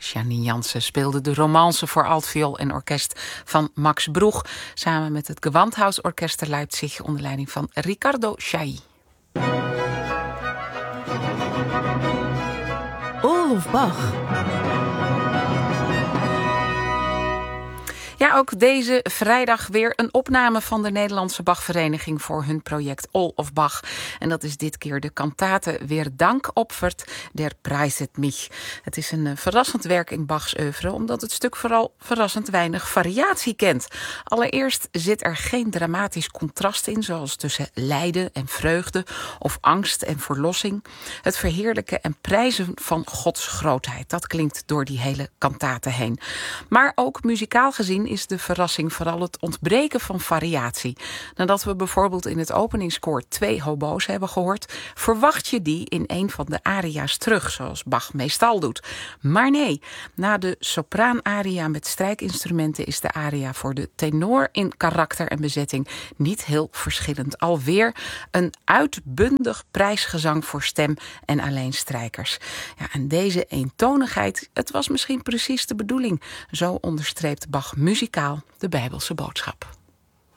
Janine Jansen speelde de romance voor altviool en orkest van Max Broeg, samen met het Gewandhausorchester Leipzig onder leiding van Riccardo Chailly. All of Bach. Ja, ook deze vrijdag weer een opname van de Nederlandse Bachvereniging voor hun project All of Bach. En dat is dit keer de kantate Wer Dank opfert, der prijset mich. Het is een verrassend werk in Bachs oeuvre, omdat het stuk vooral verrassend weinig variatie kent. Allereerst zit er geen dramatisch contrast in, zoals tussen lijden en vreugde of angst en verlossing. Het verheerlijken en prijzen van Gods grootheid, dat klinkt door die hele kantate heen. Maar ook muzikaal gezien is de verrassing vooral het ontbreken van variatie. Nadat we bijvoorbeeld in het openingskoor 2 hobo's hebben gehoord, verwacht je die in een van de aria's terug, zoals Bach meestal doet. Maar nee, na de sopraanaria met strijkinstrumenten is de aria voor de tenor in karakter en bezetting niet heel verschillend. Alweer een uitbundig prijsgezang voor stem en alleen strijkers. Ja, en deze eentonigheid, het was misschien precies de bedoeling. Zo onderstreept Bach muzikaal de Bijbelse boodschap.